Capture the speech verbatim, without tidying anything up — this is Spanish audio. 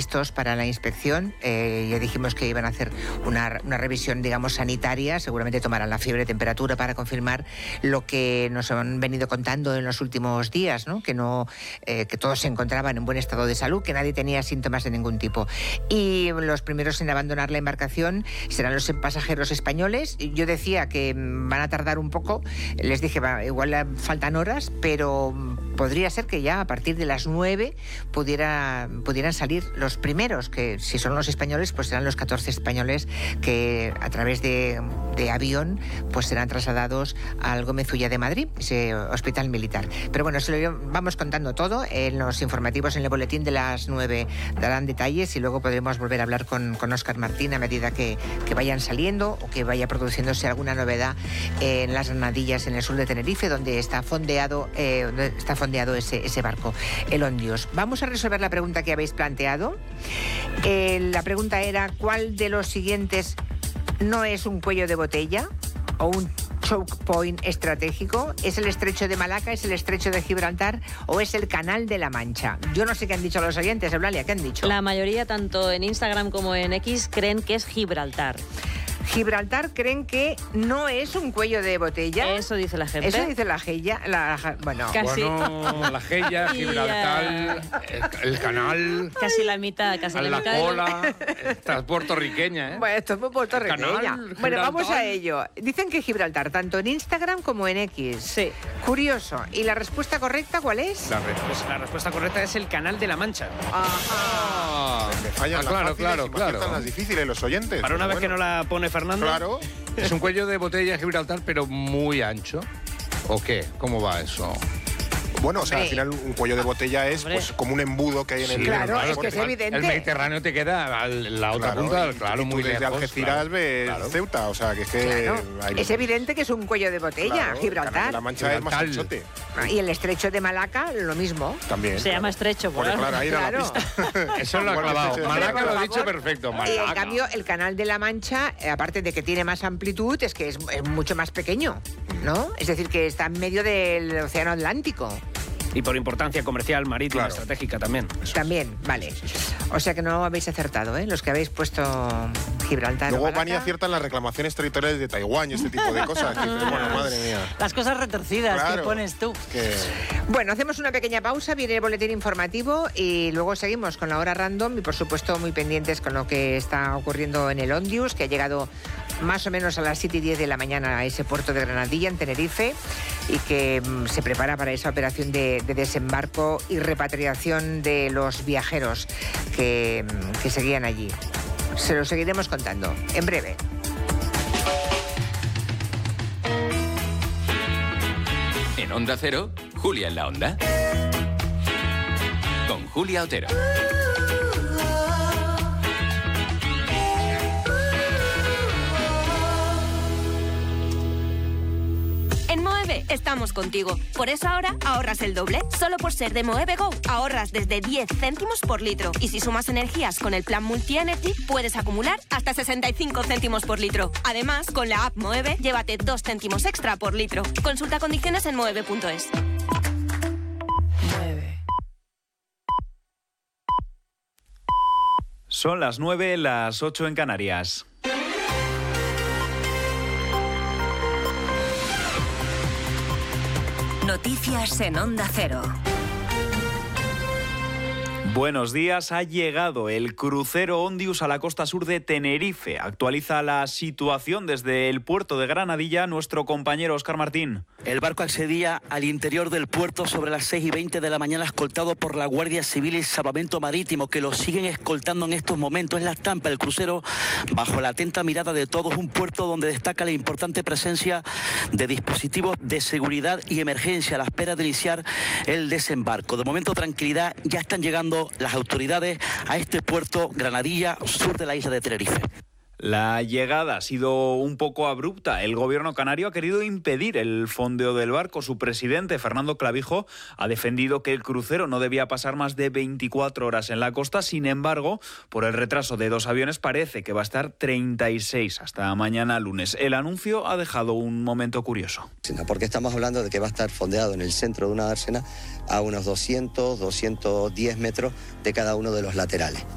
listos para la inspección. Eh, ya dijimos que iban a hacer una, una revisión, digamos, sanitaria. Seguramente tomarán la fiebre, temperatura para confirmar lo que nos han venido contando en los últimos días, ¿no? Que no, eh, que todos se encontraban en buen estado de salud, que nadie tenía síntomas de ningún tipo. Y los primeros en abandonar la embarcación serán los pasajeros españoles. Yo decía que van a tardar un poco. Les dije, va, igual faltan horas, pero podría ser que ya a partir de las nueve pudiera, pudieran salir los primeros, que si son los españoles, pues serán los catorce españoles que a través de, de avión pues serán trasladados al Gómez Ulla de Madrid, ese hospital militar. Pero bueno, se lo vamos contando todo en los informativos, en el boletín de las nueve darán detalles y luego podremos volver a hablar con, con Óscar Martín a medida que, que vayan saliendo o que vaya produciéndose alguna novedad en las Granadillas, en el sur de Tenerife, donde está fondeado, eh, donde está fondeado ese, ese barco, el Ondius. Vamos a resolver la pregunta que habéis planteado. Eh, la pregunta era, ¿cuál de los siguientes no es un cuello de botella o un choke point estratégico? ¿Es el estrecho de Malaca, es el estrecho de Gibraltar o es el canal de la Mancha? Yo no sé qué han dicho los oyentes, Eulalia, ¿qué han dicho? La mayoría, tanto en Instagram como en X, creen que es Gibraltar. Gibraltar creen que no es un cuello de botella. Eso dice la gente. Eso dice la Geya. La, bueno, casi. Bueno, la Geya, Gibraltar, el, el canal. Casi la mitad, casi la, la mitad. cola. Esta es puertorriqueña, ¿eh? Bueno, esto es muy puertorriqueña. Canal, bueno, vamos a ello. Dicen que Gibraltar, tanto en Instagram como en X. Sí. Curioso. ¿Y la respuesta correcta cuál es? La Pues la respuesta correcta es el canal de la Mancha. Ajá. Me fallan Ah, las claro, fáciles claro, y me claro. aciertan las difíciles los oyentes. Para una pero vez que bueno. no la pone Fernando. Claro. Es un cuello de botella de Gibraltar, pero muy ancho. ¿O qué? ¿Cómo va eso? Bueno, o sea, al Hombre. final un cuello de botella es Hombre. pues como un embudo que hay en el Sí, claro, en el es que es mar. evidente. El Mediterráneo te queda a la otra Claro, punta, y- claro, y tú muy desde lejos. Algeciras claro. ves Claro. Ceuta, o sea, que es que Claro. hay- Es evidente que es un cuello de botella, claro, el Gibraltar. canal de La Mancha es más Gibraltar. anchote. Y el estrecho de Malaca, lo mismo. También. Se llama estrecho, Porque claro. claro, ahí era Claro. la pista. Eso lo ha Bueno, clavado. ese- Malaca Por lo ha favor. dicho perfecto. Y en Malaca. cambio, el canal de la Mancha, eh, aparte de que tiene más amplitud, es que es, es mucho más pequeño, ¿no? Es decir, que está en medio del Océano Atlántico. Y por importancia comercial, marítima, Claro. estratégica también. También, vale. O sea que no habéis acertado, ¿eh? Los que habéis puesto Gibraltar. Luego o van y Malaca. aciertan las reclamaciones territoriales de Taiwán y este tipo de cosas. Que dices, bueno, madre mía. Las cosas retorcidas Claro. que pones tú. Que... Bueno, hacemos una pequeña pausa, viene el boletín informativo y luego seguimos con la hora random y por supuesto muy pendientes con lo que está ocurriendo en el Ondius, que ha llegado más o menos a las siete y diez de la mañana a ese puerto de Granadilla, en Tenerife, y que mm, se prepara para esa operación de, de desembarco y repatriación de los viajeros que, mm, que seguían allí. Se lo seguiremos contando en breve. En Onda Cero, Julia en la Onda. Con Julia Otero. En Moeve estamos contigo. Por eso ahora ahorras el doble. Solo por ser de Moeve Go ahorras desde diez céntimos por litro. Y si sumas energías con el plan Multi-Energy, puedes acumular hasta sesenta y cinco céntimos por litro. Además, con la app Moeve, llévate dos céntimos extra por litro. Consulta condiciones en moeve punto es. Son las nueve, las ocho en Canarias. Noticias en Onda Cero. Buenos días, ha llegado el crucero Ondius a la costa sur de Tenerife. Actualiza la situación desde el puerto de Granadilla nuestro compañero Óscar Martín. El barco accedía al interior del puerto sobre las seis y veinte de la mañana, escoltado por la Guardia Civil y Salvamento Marítimo, que lo siguen escoltando en estos momentos. Es la estampa del crucero bajo la atenta mirada de todos, un puerto donde destaca la importante presencia de dispositivos de seguridad y emergencia a la espera de iniciar el desembarco. De momento, tranquilidad, ya están llegando las autoridades a este puerto Granadilla, sur de la isla de Tenerife. La llegada ha sido un poco abrupta. El gobierno canario ha querido impedir el fondeo del barco. Su presidente, Fernando Clavijo, ha defendido que el crucero no debía pasar más de veinticuatro horas en la costa. Sin embargo, por el retraso de dos aviones, parece que va a estar treinta y seis hasta mañana lunes. El anuncio ha dejado un momento curioso. Porque estamos hablando de que va a estar fondeado en el centro de una dársena a unos doscientos, doscientos diez metros de cada uno de los laterales.